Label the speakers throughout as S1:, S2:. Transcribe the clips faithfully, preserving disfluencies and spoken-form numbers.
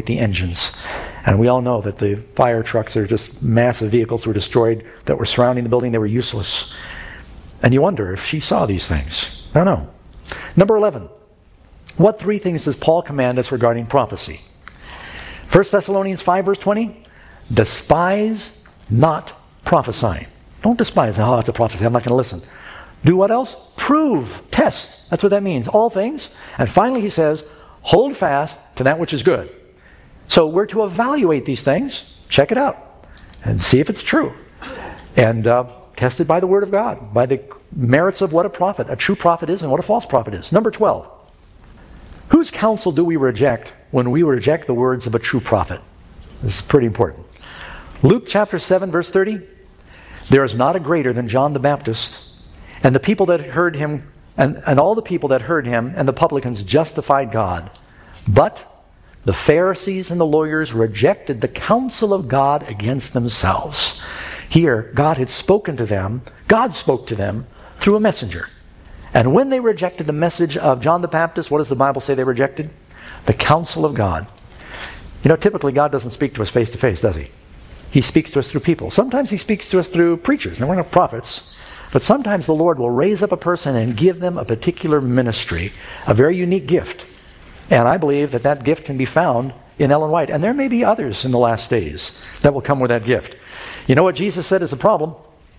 S1: the engines. And we all know that the fire trucks are just massive vehicles were destroyed that were surrounding the building. They were useless. And you wonder if she saw these things. I don't know. Number eleven. What three things does Paul command us regarding prophecy? First Thessalonians five, verse twenty. Despise not prophesying. Don't despise. Oh, it's a prophecy. I'm not going to listen. Do what else? Prove. Test. That's what that means. All things. And finally he says, hold fast to that which is good. So we're to evaluate these things, check it out, and see if it's true. And uh, test it by the Word of God, by the merits of what a prophet, a true prophet is and what a false prophet is. Number twelve. Whose counsel do we reject when we reject the words of a true prophet? This is pretty important. Luke chapter seven, verse thirty. There is not a greater than John the Baptist, and the people that heard him, and, and all the people that heard him and the publicans justified God. But the Pharisees and the lawyers rejected the counsel of God against themselves. Here, God had spoken to them, God spoke to them through a messenger. And when they rejected the message of John the Baptist, what does the Bible say they rejected? The counsel of God. You know, typically God doesn't speak to us face to face, does he? He speaks to us through people. Sometimes he speaks to us through preachers. Now, we're not prophets. But sometimes the Lord will raise up a person and give them a particular ministry, a very unique gift. And I believe that that gift can be found in Ellen White. And there may be others in the last days that will come with that gift. You know what Jesus said is the problem?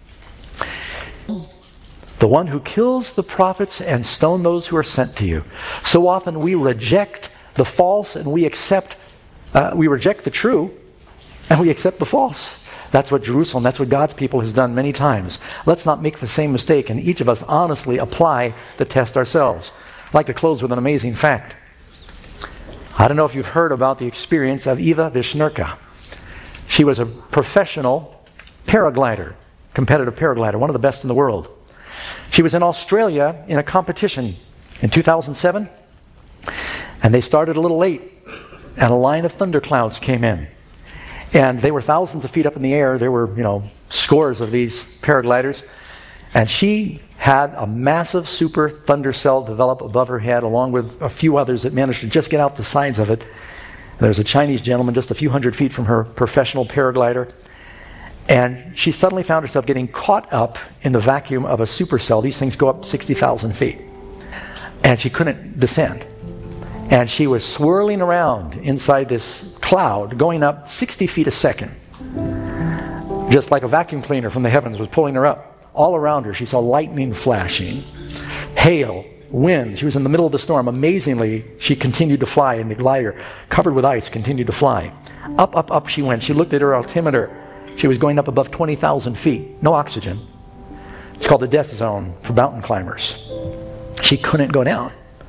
S1: The one who kills the prophets and stone those who are sent to you. So often we reject the false and we accept, uh, we reject the true and we accept the false. That's what Jerusalem, that's what God's people has done many times. Let's not make the same mistake and each of us honestly apply the test ourselves. I'd like to close with an amazing fact. I don't know if you've heard about the experience of Eva Vishnurka. She was a professional paraglider, competitive paraglider, one of the best in the world. She was in Australia in a competition in two thousand seven, and they started a little late, and a line of thunderclouds came in. And they were thousands of feet up in the air. There were, you know, scores of these paragliders. And she had a massive super thunder cell develop above her head, along with a few others that managed to just get out the sides of it. There's a Chinese gentleman just a few hundred feet from her professional paraglider. And she suddenly found herself getting caught up in the vacuum of a supercell. These things go up sixty thousand feet. And she couldn't descend. And she was swirling around inside this cloud, going up sixty feet a second. Just like a vacuum cleaner from the heavens was pulling her up. All around her, she saw lightning flashing, hail, wind. She was in the middle of the storm. Amazingly, she continued to fly, and the glider, covered with ice, continued to fly. Up, up, up she went. She looked at her altimeter. She was going up above twenty thousand feet. No oxygen. It's called the death zone for mountain climbers. She couldn't go down.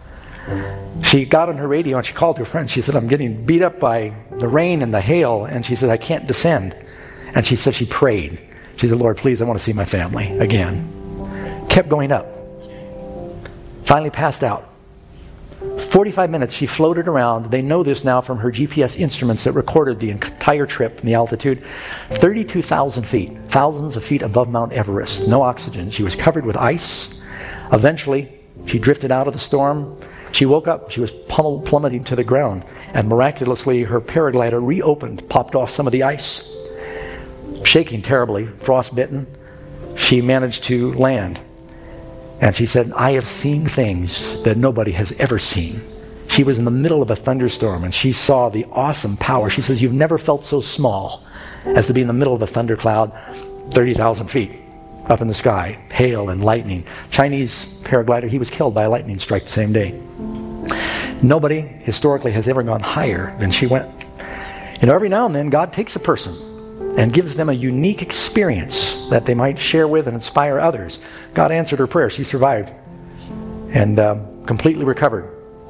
S1: She got on her radio and she called her friends. She said, I'm getting beat up by the rain and the hail. And she said, I can't descend. And she said she prayed. She said, Lord, please, I want to see my family again. Kept going up. Finally passed out. forty-five minutes she floated around. They know this now from her G P S instruments that recorded the entire trip and the altitude. thirty-two thousand feet. Thousands of feet above Mount Everest. No oxygen. She was covered with ice. Eventually, she drifted out of the storm. She woke up. She was pummel plummeting to the ground. And miraculously, her paraglider reopened, popped off some of the ice. Shaking terribly, frostbitten, she managed to land. And she said, I have seen things that nobody has ever seen. She was in the middle of a thunderstorm and she saw the awesome power. She says, you've never felt so small as to be in the middle of a thundercloud, thirty thousand feet up in the sky, hail and lightning. Chinese paraglider, he was killed by a lightning strike the same day. Nobody historically has ever gone higher than she went. You know, every now and then God takes a person and gives them a unique experience that they might share with and inspire others. God answered her prayer. She survived and uh, completely recovered.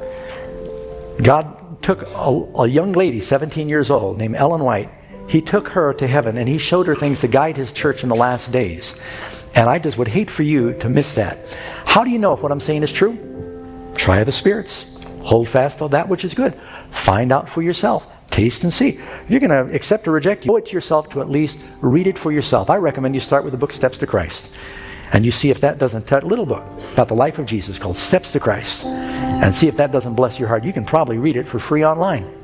S1: God took a, a young lady, seventeen years old, named Ellen White. He took her to heaven and he showed her things to guide his church in the last days. And I just would hate for you to miss that. How do you know if what I'm saying is true? Try the spirits. Hold fast on that which is good. Find out for yourself. Taste and see. If you're going to accept or reject, you owe it to yourself to at least read it for yourself. I recommend you start with the book Steps to Christ. And you see if that doesn't touch, a little book about the life of Jesus called Steps to Christ. And see if that doesn't bless your heart. You can probably read it for free online.